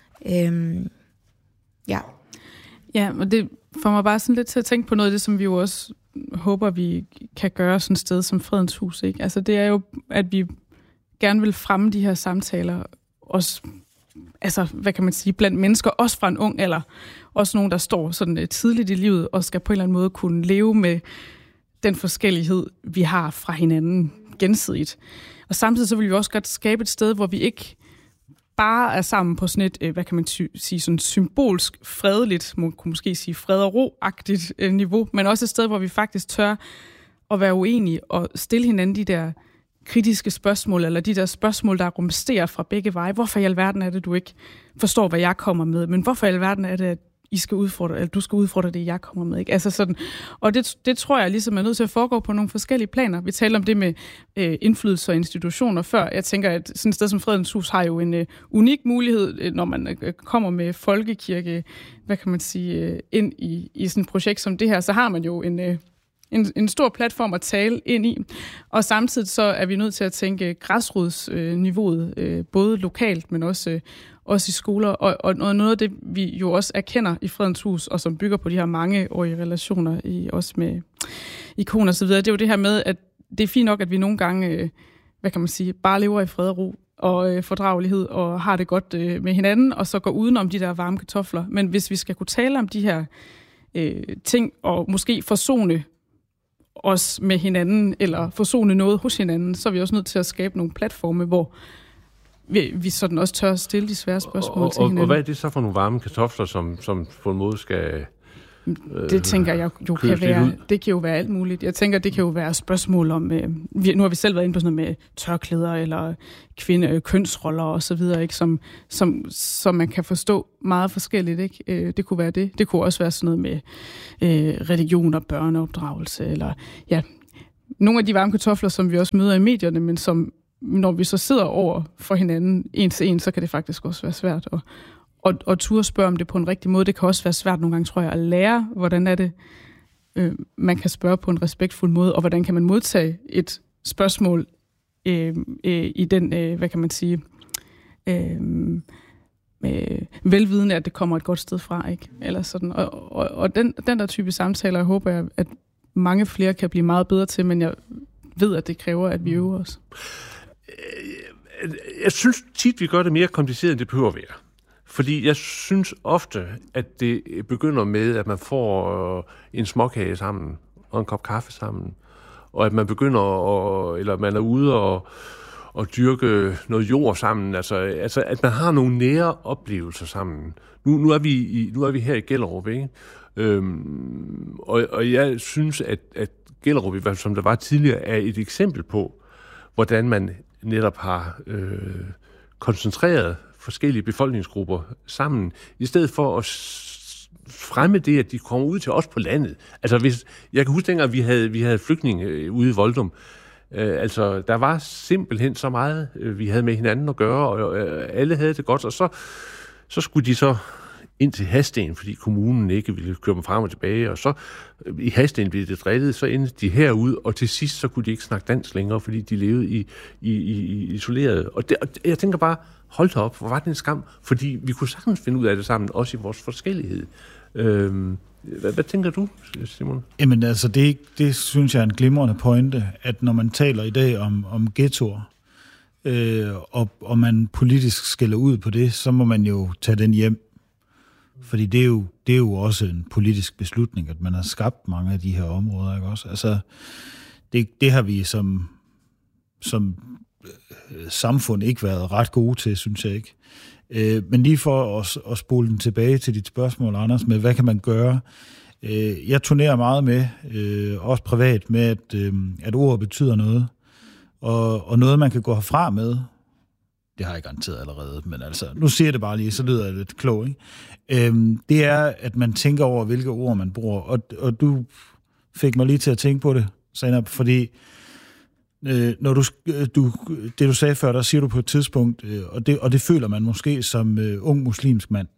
Øhm, ja. Ja, og det får mig bare sådan lidt til at tænke på noget af det, som vi jo også håber, vi kan gøre sådan et sted som Fredens Hus, ikke? Altså det er jo, at vi gerne vil fremme de her samtaler, også, altså hvad kan man sige, blandt mennesker, også fra en ung alder, også nogen, der står sådan tidligt i livet, og skal på en eller anden måde kunne leve med den forskellighed, vi har fra hinanden gensidigt. Og samtidig så vil vi også godt skabe et sted, hvor vi ikke bare er sammen på sådan et, hvad kan man sige, sådan symbolsk, fredeligt, man kunne måske sige fred og ro-agtigt niveau, men også et sted, hvor vi faktisk tør at være uenige og stille hinanden de der kritiske spørgsmål, eller de der spørgsmål, der rumsterer fra begge veje. Hvorfor i alverden er det, du ikke forstår, hvad jeg kommer med? Men hvorfor i alverden er det, at I skal udfordre, eller du skal udfordre det, jeg kommer med, ikke? Altså sådan, og det, det tror jeg ligesom er nødt til at foregå på nogle forskellige planer. Vi taler om det med øh, indflydelse og institutioner før. Jeg tænker, at sådan et sted som Fredens Hus har jo en øh, unik mulighed, øh, når man øh, kommer med folkekirke, hvad kan man sige, øh, ind i, i sådan et projekt som det her, så har man jo en, øh, en, en stor platform at tale ind i. Og samtidig så er vi nødt til at tænke græsrodsniveauet, øh, både lokalt, men også øh, også i skoler, og, og noget af det, vi jo også erkender i Fredens Hus, og som bygger på de her mangeårige relationer, i, også med ikoner og så videre, det er jo det her med, at det er fint nok, at vi nogle gange, øh, hvad kan man sige, bare lever i fred og ro, og øh, fordragelighed, og har det godt øh, med hinanden, og så går udenom de der varme kartofler. Men hvis vi skal kunne tale om de her øh, ting, og måske forsone os med hinanden, eller forsone noget hos hinanden, så er vi også nødt til at skabe nogle platforme, hvor Vi, vi sådan også tør at stille de svære spørgsmål og, til hinanden. Og hvad er det så for nogle varme kartofler, som, som på en måde skal... Øh, det tænker jeg jo kan være... Det kan jo være alt muligt. Jeg tænker, det kan jo være spørgsmål om... Øh, vi, nu har vi selv været inde på sådan noget med tørklæder, eller kvinde, øh, kønsroller og så videre, ikke? Som, som, som man kan forstå meget forskelligt, ikke? Øh, det kunne være det. Det kunne også være sådan noget med øh, religion og børneopdragelse, eller ja... Nogle af de varme kartofler, som vi også møder i medierne, men som når vi så sidder over for hinanden en til en, så kan det faktisk også være svært at, at, at turde spørge om det på en rigtig måde. Det kan også være svært nogle gange, tror jeg, at lære, hvordan er det, øh, man kan spørge på en respektfuld måde, og hvordan kan man modtage et spørgsmål øh, øh, i den, øh, hvad kan man sige, øh, øh, velvidende, at det kommer et godt sted fra, ikke? Eller sådan. Og, og, og den, den der type samtaler, jeg håber jeg, at mange flere kan blive meget bedre til, men jeg ved, at det kræver, at vi øver os. Jeg synes tit, vi gør det mere kompliceret, end det behøver at være. Fordi jeg synes ofte, at det begynder med, at man får en småkage sammen, og en kop kaffe sammen, og at man begynder, at, eller man er ude og, og dyrke noget jord sammen, altså, altså at man har nogle nære oplevelser sammen. Nu, nu, er, vi i, nu er vi her i Gellerup, ikke? Øhm, og, og jeg synes, at, at Gellerup, som der var tidligere, er et eksempel på, hvordan man netop har øh, koncentreret forskellige befolkningsgrupper sammen, i stedet for at fremme det, at de kommer ud til os på landet. Altså, hvis, jeg kan huske dengang, vi havde, vi havde flygtninge ude i Voldum. Øh, altså, der var simpelthen så meget, øh, vi havde med hinanden at gøre, og øh, alle havde det godt, og så, så skulle de så ind til Hadsten, fordi kommunen ikke ville køre dem frem og tilbage, og så øh, i Hadsten blev det drillet, så endte de herude, og til sidst så kunne de ikke snakke dansk længere, fordi de levede i, i, i isoleret. Og, det, og jeg tænker bare, hold da op, hvor var det en skam, fordi vi kunne sagtens finde ud af det sammen, også i vores forskellighed. Øhm, hvad, hvad tænker du, Simon? Jamen altså, det, det synes jeg er en glimrende pointe, at når man taler i dag om, om ghettoer, øh, og, og man politisk skælder ud på det, så må man jo tage den hjem. Fordi det er jo, det er jo også en politisk beslutning, at man har skabt mange af de her områder, ikke også? Altså, det, det har vi som, som øh, samfund ikke været ret gode til, synes jeg ikke. Øh, men lige for at, at spole den tilbage til dit spørgsmål, Anders, med hvad kan man gøre? Øh, jeg turnerer meget med, øh, også privat, med at, øh, at ord betyder noget, og, og noget man kan gå herfra med. Det har jeg garanteret allerede, men altså, nu siger jeg det bare lige, så lyder jeg lidt klog, ikke? Øhm, det er, at man tænker over, hvilke ord man bruger, og, og du fik mig lige til at tænke på det, Zainab, fordi øh, når du, du, det du sagde før, der siger du på et tidspunkt, øh, og, det, og det føler man måske som øh, ung muslimsk mand.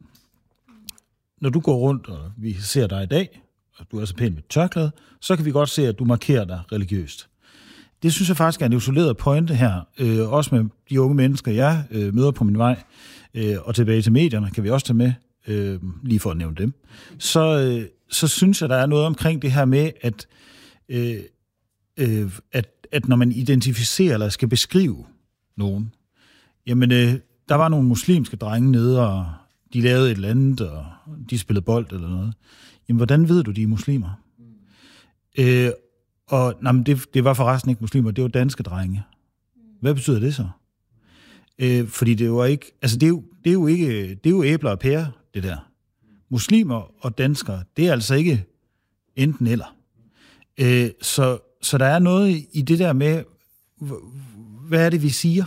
Når du går rundt, og vi ser dig i dag, og du er så pæn med tørklæde, så kan vi godt se, at du markerer dig religiøst. Det synes jeg faktisk er en isoleret pointe her, øh, også med de unge mennesker, jeg øh, møder på min vej, øh, og tilbage til medierne, kan vi også tage med, øh, lige for at nævne dem. Så, øh, så synes jeg, der er noget omkring det her med, at, øh, øh, at, at når man identificerer eller skal beskrive nogen, jamen, øh, der var nogle muslimske drenge nede, og de lavede et eller andet, og de spillede bold eller noget. Jamen, hvordan ved du, de er muslimer? Øh, Og nej, men det, det var forresten ikke muslimer, det var danske drenge. Hvad betyder det så? Øh, fordi det var ikke, altså det er jo, det er jo ikke, det er jo æbler og pærer, det der. Muslimer og danskere, det er altså ikke enten eller. Øh, så, så der er noget i det der med, hvad er det, vi siger?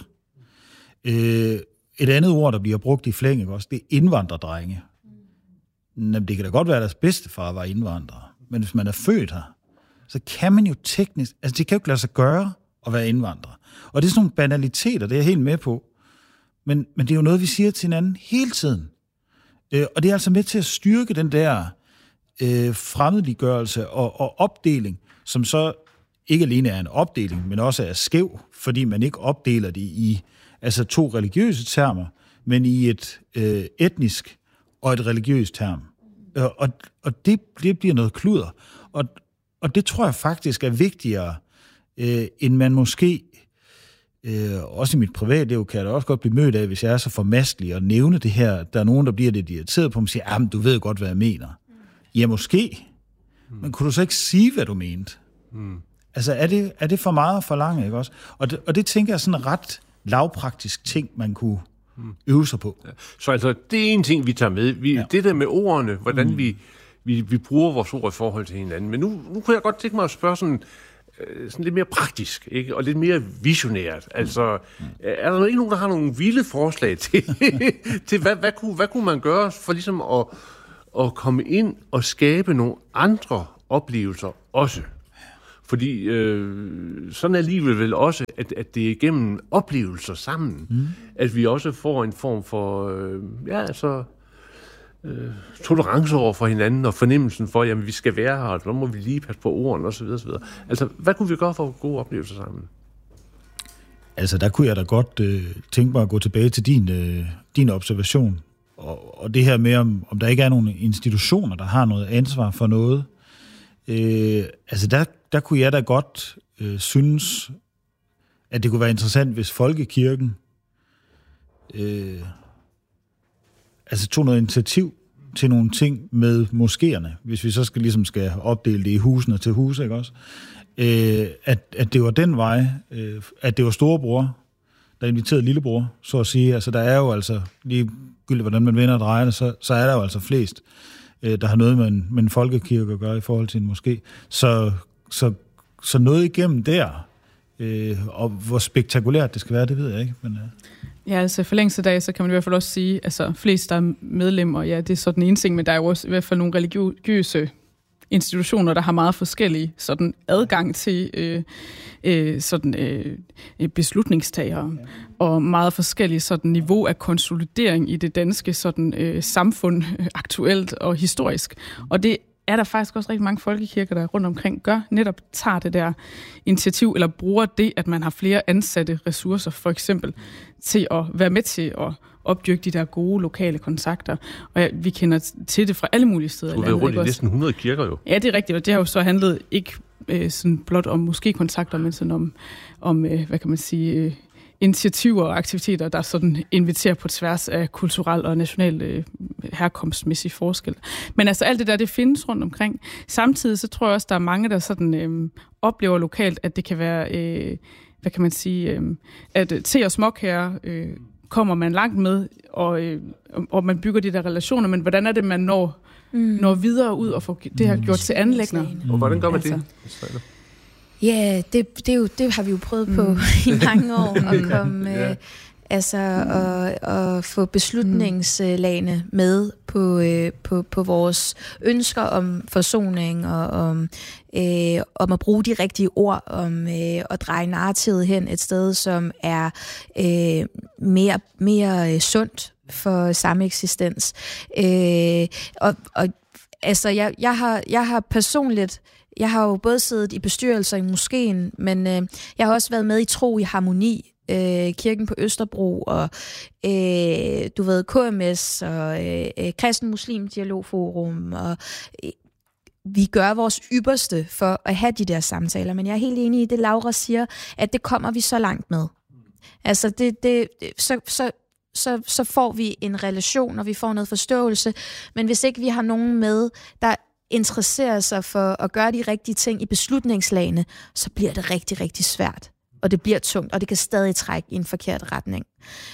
Øh, et andet ord, der bliver brugt i flæng, også, det er indvandrerdrenge. Jamen, det kan da godt være, at deres bedstefar var indvandrer, men hvis man er født her, så kan man jo teknisk, altså det kan jo ikke lade sig gøre at være indvandrer. Og det er sådan nogle banaliteter, det er jeg helt med på. Men, men det er jo noget, vi siger til hinanden hele tiden. Øh, og det er altså med til at styrke den der øh, fremmedliggørelse og, og opdeling, som så ikke alene er en opdeling, men også er skæv, fordi man ikke opdeler det i altså to religiøse termer, men i et øh, etnisk og et religiøst term. Øh, og og det, det bliver noget kluder. Og Og det tror jeg faktisk er vigtigere, øh, end man måske, øh, også i mit privatliv, kan jeg da også godt blive mødt af, hvis jeg er så formastelig og nævne det her. Der er nogen, der bliver lidt irriteret på mig og siger, jamen, du ved godt, hvad jeg mener. Mm. Ja, måske. Mm. Men kunne du så ikke sige, hvad du mente? Mm. Altså, er det, er det for meget at forlange, ikke også? Og det, og det tænker jeg er sådan en ret lavpraktisk ting, man kunne mm. øve sig på. Ja. Så altså, det er en ting, vi tager med. Vi, ja. Det der med ordene, hvordan mm. vi... Vi, vi bruger vores ord i forhold til hinanden. Men nu, nu kunne jeg godt tænke mig at spørge sådan, øh, sådan lidt mere praktisk, ikke? Og lidt mere visionært. Altså, mm. er der ikke nogen, der har nogle vilde forslag til, til hvad, hvad, kunne, hvad kunne man gøre for ligesom at, at komme ind og skabe nogle andre oplevelser også? Fordi øh, sådan er livet vel også, at, at det er igennem oplevelser sammen, mm. at vi også får en form for, øh, ja, altså... øh, tolerance over for hinanden, og fornemmelsen for, jamen vi skal være her, og så må vi lige passe på ordene, osv. osv. Altså, hvad kunne vi gøre for gode oplevelser sammen? Altså, der kunne jeg da godt øh, tænke mig at gå tilbage til din, øh, din observation. Og, og det her med, om, om der ikke er nogen institutioner, der har noget ansvar for noget. Øh, altså, der, der kunne jeg da godt øh, synes, at det kunne være interessant, hvis folkekirken øh, altså tog noget initiativ til nogle ting med moskéerne, hvis vi så skal, ligesom skal opdele det i husene til huse, ikke også? Øh, at, at det var den vej, øh, at det var storebror, der inviterede lillebror, så at sige. Altså, der er jo altså, ligegyldigt hvordan man vender og drejer det, så, så er der jo altså flest, øh, der har noget med en, med en folkekirke at gøre i forhold til en moské. Så, så, så noget igennem der, øh, og hvor spektakulært det skal være, det ved jeg ikke. Men, øh. Ja, altså forlængelse af, så kan man i hvert fald også sige, altså flest, der er medlemmer, ja, det er sådan en ting, men der er jo også i hvert fald nogle religiøse institutioner, der har meget forskellige sådan adgang til øh, øh, sådan øh, beslutningstagere, ja. Og meget forskellige sådan niveau af konsolidering i det danske sådan øh, samfund øh, aktuelt og historisk. Og det er der faktisk også rigtig mange folkekirker, der rundt omkring gør, netop tager det der initiativ, eller bruger det, at man har flere ansatte ressourcer, for eksempel, til at være med til at opdyrke de der gode lokale kontakter. Og ja, vi kender til det fra alle mulige steder. Du har været rundt i næsten hundrede kirker jo. Ja, det er rigtigt, og det har jo så handlet ikke øh, sådan blot om måske-kontakter, men sådan om, om øh, hvad kan man sige, øh, initiativer og aktiviteter, der sådan inviterer på tværs af kulturel og national øh, herkomstmæssig forskel. Men altså alt det der, det findes rundt omkring. Samtidig så tror jeg også, der er mange, der sådan øh, oplever lokalt, at det kan være, øh, hvad kan man sige, øh, at te- og småkager øh, kommer man langt med, og, øh, og man bygger de der relationer, men hvordan er det, man når, mm. når videre ud og får det her gjort til anliggender? Og hvordan gør man altså. det? Ja, det, det, er jo, det har vi jo prøvet på mm. i mange år, at komme, ja. øh, altså at, at få beslutningslagene med på, øh, på, på vores ønsker om forsoning og om, øh, om at bruge de rigtige ord, om øh, at dreje narrativet hen et sted, som er øh, mere, mere øh, sundt for samme eksistens. Øh, og, og altså, jeg, jeg, har, jeg har personligt Jeg har jo både siddet i bestyrelser i moskéen, men øh, jeg har også været med i Tro i Harmoni, øh, kirken på Østerbro, og øh, du ved, K M S, og øh, Kristen Muslim Dialogforum, og øh, vi gør vores ypperste for at have de der samtaler, men jeg er helt enig i det, Laura siger, at det kommer vi så langt med. Altså, det, det, så, så, så, så får vi en relation, og vi får noget forståelse, men hvis ikke vi har nogen med, der interesserer sig for at gøre de rigtige ting i beslutningslagene, så bliver det rigtig, rigtig svært. Og det bliver tungt, og det kan stadig trække i en forkert retning.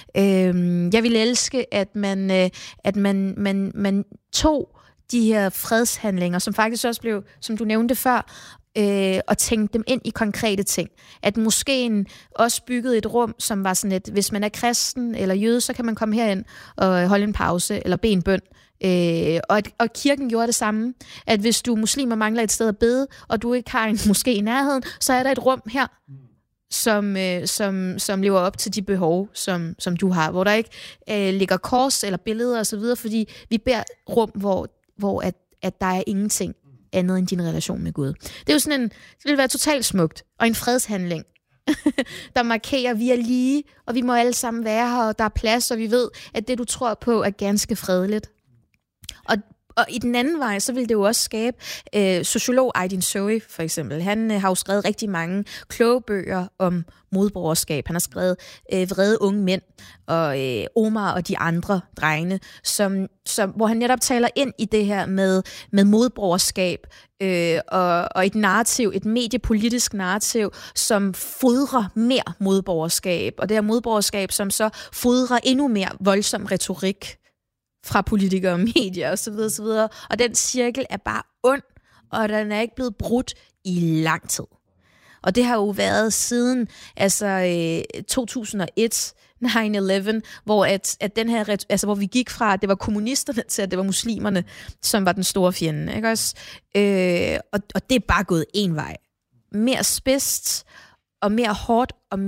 Øhm, jeg vil elske, at man, øh, at man, man, man tog de her fredshandlinger, som faktisk også blev, som du nævnte før, øh, og tænkte dem ind i konkrete ting. At moskéen også byggede et rum, som var sådan et, hvis man er kristen eller jøde, så kan man komme herind og holde en pause, eller bede en bøn. Øh, og, at, og kirken gjorde det samme, at hvis du muslimer mangler et sted at bede, og du ikke har en moské i nærheden, så er der et rum her, som, øh, som, som lever op til de behov, som, som du har, hvor der ikke øh, ligger kors eller billeder osv., fordi vi beder rum, hvor, hvor at, at der er ingenting andet end din relation med Gud. Det er jo sådan en, det vil være totalt smukt, og en fredshandling, der markerer, at vi er lige, og vi må alle sammen være her, og der er plads, og vi ved, at det du tror på er ganske fredeligt. Og, og i den anden vej, så vil det jo også skabe øh, sociolog Aydin Soei for eksempel. Han øh, har jo skrevet rigtig mange kloge bøger om modborgerskab. Han har skrevet øh, Vrede unge mænd og øh, Omar og de andre drenge, som, som, hvor han netop taler ind i det her med, med modborgerskab øh, og, og et narrativ, et mediepolitisk narrativ, som fodrer mere modborgerskab. Og det her modborgerskab, som så fodrer endnu mere voldsom retorik fra politikere og medier osv. osv. Og den cirkel er bare ond, og den er ikke blevet brudt i lang tid. Og det har jo været siden altså øh, to tusind og et, nine eleven, hvor at, at den her altså hvor vi gik fra at det var kommunisterne til at det var muslimerne, som var den store fjende, ikke også? Øh, og, og det er bare gået en vej. Mere spidst og mere hårdt og